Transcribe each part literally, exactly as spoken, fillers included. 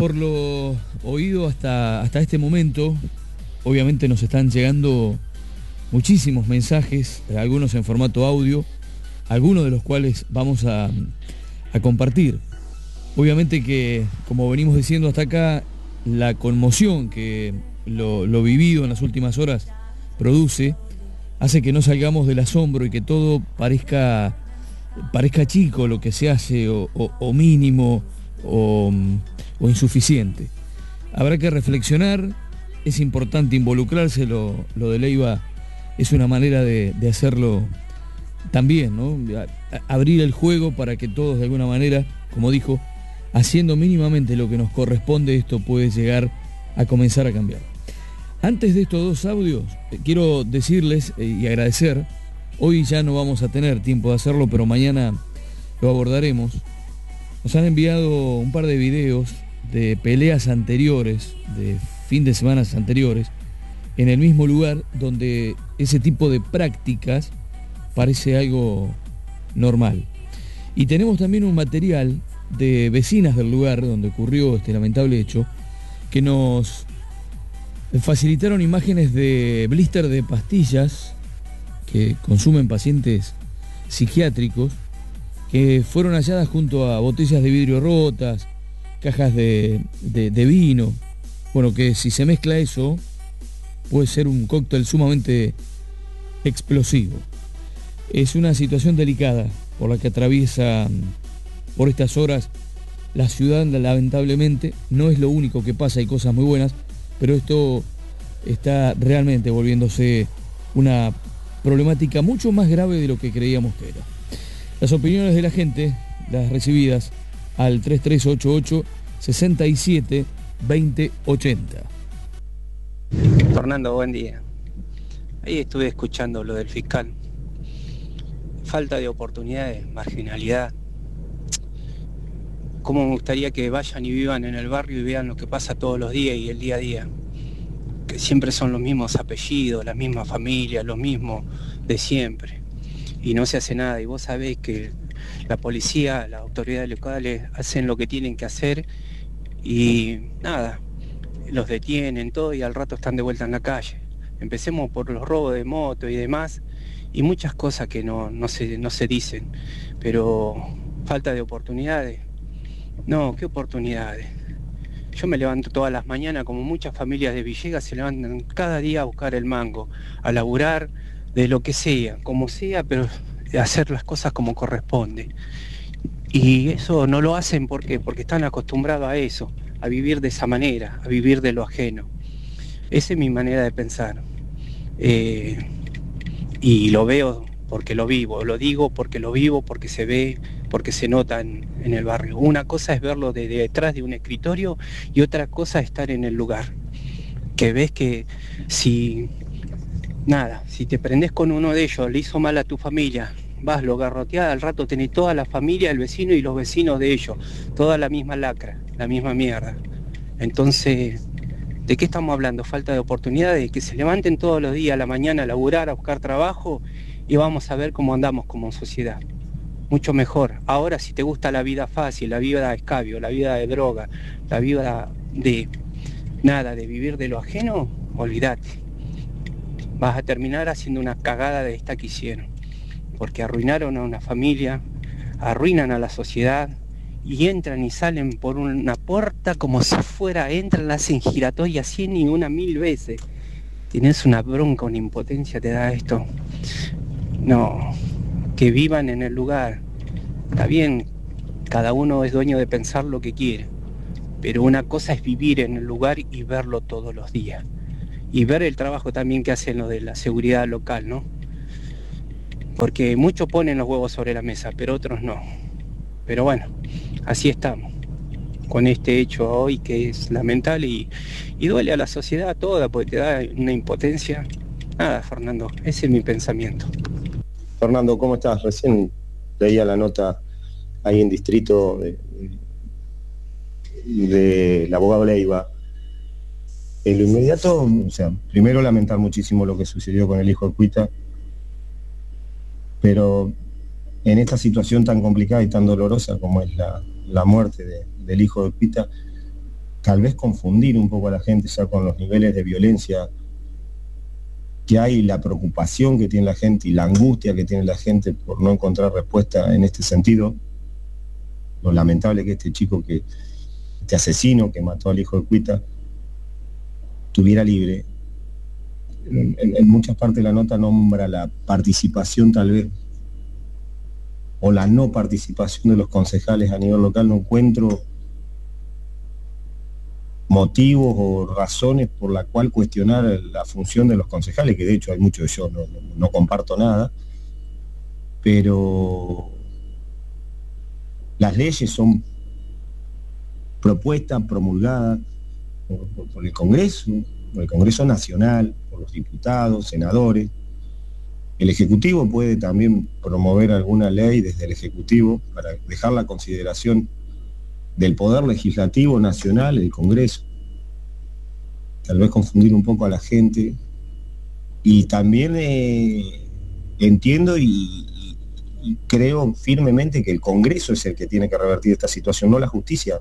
por lo oído hasta, hasta este momento, obviamente nos están llegando muchísimos mensajes, algunos en formato audio, algunos de los cuales vamos a, a compartir. Obviamente que, como venimos diciendo hasta acá, la conmoción que lo, lo vivido en las últimas horas produce, hace que no salgamos del asombro y que todo parezca, parezca chico lo que se hace, o, o, o mínimo, o, o insuficiente. Habrá que reflexionar, es importante involucrarse, lo, lo de Leiva es una manera de, de hacerlo también, ¿no? A, a, abrir el juego para que todos de alguna manera, como dijo, haciendo mínimamente lo que nos corresponde, esto puede llegar a comenzar a cambiar. Antes de estos dos audios, quiero decirles y agradecer, hoy ya no vamos a tener tiempo de hacerlo, pero mañana lo abordaremos. Nos han enviado un par de videos de peleas anteriores, de fin de semanas anteriores, en el mismo lugar donde ese tipo de prácticas parece algo normal. Y tenemos también un material de vecinas del lugar donde ocurrió este lamentable hecho, que nos facilitaron imágenes de blister de pastillas que consumen pacientes psiquiátricos, que fueron halladas junto a botellas de vidrio rotas, cajas de, de, de vino. Bueno, que si se mezcla eso, puede ser un cóctel sumamente explosivo. Es una situación delicada por la que atraviesa por estas horas la ciudad, lamentablemente. No es lo único que pasa, hay cosas muy buenas, pero esto está realmente volviéndose una problemática mucho más grave de lo que creíamos que era. Las opiniones de la gente, las recibidas al tres tres ocho ocho, seis siete, dos cero ocho cero. Fernando, buen día. Ahí estuve escuchando lo del fiscal. Falta de oportunidades, marginalidad. Cómo me gustaría que vayan y vivan en el barrio y vean lo que pasa todos los días y el día a día. Que siempre son los mismos apellidos, las mismas familias, los mismos de siempre. Y no se hace nada. Y vos sabés que la policía, las autoridades locales hacen lo que tienen que hacer y nada, los detienen todo y al rato están de vuelta en la calle. Empecemos por los robos de moto y demás y muchas cosas que no, no, se, no se dicen, pero falta de oportunidades. No, ¿qué oportunidades? Yo me levanto todas las mañanas, como muchas familias de Villegas se levantan cada día a buscar el mango, a laburar de lo que sea, como sea, pero hacer las cosas como corresponde. Y eso no lo hacen ¿por qué? Porque están acostumbrados a eso, a vivir de esa manera, a vivir de lo ajeno. Esa es mi manera de pensar. Eh, y lo veo porque lo vivo, lo digo porque lo vivo, porque se ve, porque se nota en, en el barrio. Una cosa es verlo de, de detrás de un escritorio y otra cosa es estar en el lugar. Que ves que si, nada, si te prendés con uno de ellos, le hizo mal a tu familia, vas, lo garroteás, al rato tenés toda la familia, el vecino y los vecinos de ellos, toda la misma lacra, la misma mierda. Entonces, ¿de qué estamos hablando? Falta de oportunidades, que se levanten todos los días a la mañana a laburar, a buscar trabajo y vamos a ver cómo andamos como sociedad. Mucho mejor. Ahora, si te gusta la vida fácil, la vida de escabio, la vida de droga, la vida de nada, de vivir de lo ajeno, olvídate. Vas a terminar haciendo una cagada de esta que hicieron. Porque arruinaron a una familia, arruinan a la sociedad y entran y salen por una puerta como si fuera, entran, la hacen giratoria cien y una mil veces. Tienes una bronca, una impotencia te da esto. No, que vivan en el lugar. Está bien, cada uno es dueño de pensar lo que quiere, pero una cosa es vivir en el lugar y verlo todos los días. Y ver el trabajo también que hacen los de la seguridad local, ¿no? Porque muchos ponen los huevos sobre la mesa, pero otros no. Pero bueno, así estamos, con este hecho hoy que es lamentable y, y duele a la sociedad toda, porque te da una impotencia. Nada, Fernando, ese es mi pensamiento. Fernando, ¿cómo estás? Recién leía la nota ahí en Distrito de, del abogado Leiva. En lo inmediato, o sea, primero lamentar muchísimo lo que sucedió con el hijo de Cuita, pero en esta situación tan complicada y tan dolorosa como es la, la muerte de, del hijo de Cuita, tal vez confundir un poco a la gente ya con los niveles de violencia que hay, la preocupación que tiene la gente y la angustia que tiene la gente por no encontrar respuesta en este sentido. Lo lamentable que este chico, que este asesino que mató al hijo de Cuita, estuviera libre. En, en, en muchas partes de la nota nombra la participación tal vez, o la no participación de los concejales a nivel local. No encuentro motivos o razones por la cual cuestionar la función de los concejales, que de hecho hay muchos de ellos, no, no, no comparto nada, pero las leyes son propuestas, promulgadas por, por, por el Congreso, por el Congreso Nacional, por los diputados, senadores. El Ejecutivo puede también promover alguna ley desde el Ejecutivo para dejar la consideración del Poder Legislativo Nacional, el Congreso. Tal vez confundir un poco a la gente. Y también eh, entiendo y, y creo firmemente que el Congreso es el que tiene que revertir esta situación, no la justicia.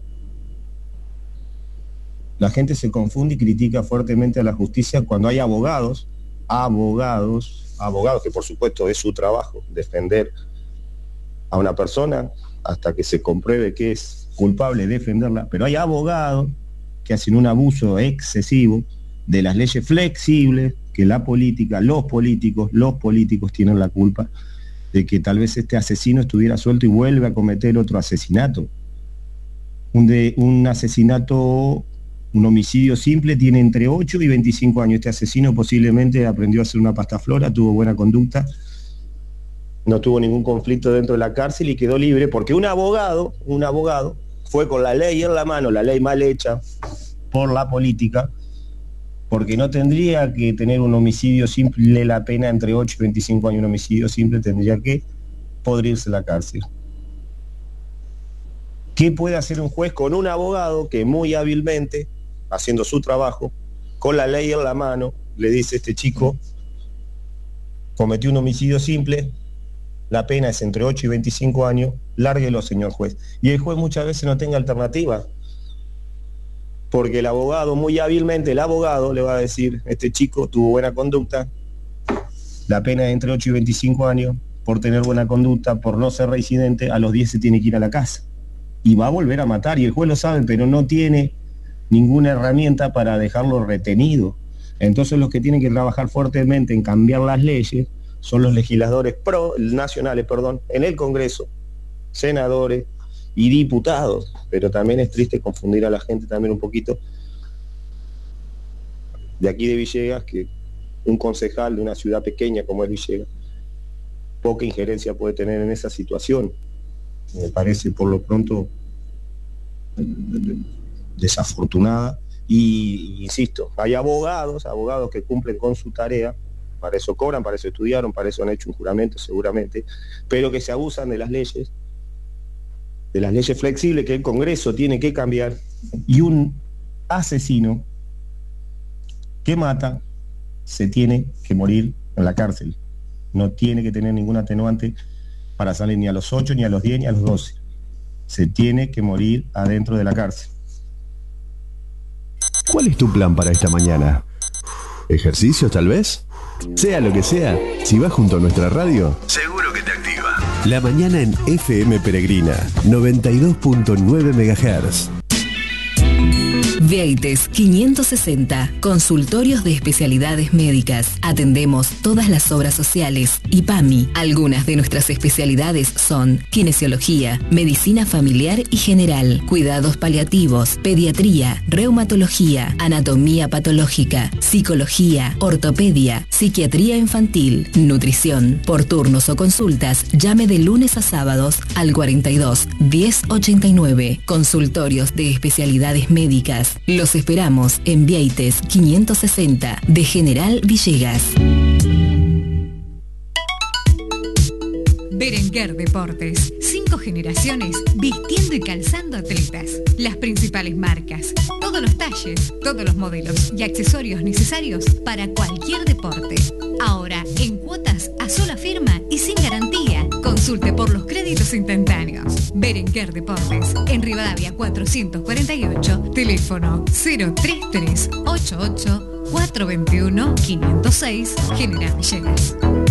La gente se confunde y critica fuertemente a la justicia cuando hay abogados, abogados, abogados, que por supuesto es su trabajo, defender a una persona hasta que se compruebe que es culpable, defenderla, pero hay abogados que hacen un abuso excesivo de las leyes flexibles, que la política, los políticos, los políticos tienen la culpa de que tal vez este asesino estuviera suelto y vuelve a cometer otro asesinato. Un, de, un asesinato, un homicidio simple tiene entre ocho y veinticinco años. Este asesino posiblemente aprendió a hacer una pastaflora, tuvo buena conducta, no tuvo ningún conflicto dentro de la cárcel y quedó libre porque un abogado, un abogado, fue con la ley en la mano, la ley mal hecha por la política, porque no tendría que tener un homicidio simple la pena entre ocho y veinticinco años. Un homicidio simple tendría que podrirse la cárcel. ¿Qué puede hacer un juez con un abogado que muy hábilmente, haciendo su trabajo, con la ley en la mano, le dice: este chico cometió un homicidio simple, la pena es entre ocho y veinticinco años, lárguelo, señor juez? Y el juez muchas veces no tenga alternativa, porque el abogado, muy hábilmente, el abogado le va a decir: este chico tuvo buena conducta, la pena es entre ocho y veinticinco años, por tener buena conducta, por no ser reincidente, a los diez se tiene que ir a la casa. Y va a volver a matar, y el juez lo sabe, pero no tiene ninguna herramienta para dejarlo retenido. Entonces los que tienen que trabajar fuertemente en cambiar las leyes son los legisladores pro, nacionales, perdón, en el Congreso, senadores y diputados. Pero también es triste confundir a la gente también un poquito de aquí de Villegas, que un concejal de una ciudad pequeña como es Villegas, poca injerencia puede tener en esa situación. Me parece por lo pronto desafortunada. Y insisto, hay abogados, abogados que cumplen con su tarea, para eso cobran, para eso estudiaron, para eso han hecho un juramento seguramente, pero que se abusan de las leyes, de las leyes flexibles que el Congreso tiene que cambiar, y un asesino que mata se tiene que morir en la cárcel. No tiene que tener ningún atenuante para salir ni a los ocho, ni a los diez, ni a los doce. Se tiene que morir adentro de la cárcel. ¿Cuál es tu plan para esta mañana? ¿Ejercicios tal vez? Sea lo que sea, si vas junto a nuestra radio, seguro que te activa. La mañana en F M Peregrina, noventa y dos punto nueve megahertz. Vieites quinientos sesenta, consultorios de especialidades médicas. Atendemos todas las obras sociales y P A M I. Algunas de nuestras especialidades son kinesiología, medicina familiar y general, cuidados paliativos, pediatría, reumatología, anatomía patológica, psicología, ortopedia, psiquiatría infantil, nutrición. Por turnos o consultas, llame de lunes a sábados al cuarenta y dos, diez ochenta y nueve. Consultorios de especialidades médicas. Los esperamos en Vieites quinientos sesenta de General Villegas. Berenguer Deportes. Cinco generaciones vistiendo y calzando atletas. Las principales marcas, todos los talles, todos los modelos y accesorios necesarios para cualquier deporte. Ahora en cuotas a sola firma y sin garantía. Consulte por los créditos créditos instantáneos. Berenguer Deportes, en Rivadavia cuatrocientos cuarenta y ocho, teléfono cero tres tres ocho ocho cuatro dos uno cinco cero seis, General Villegas.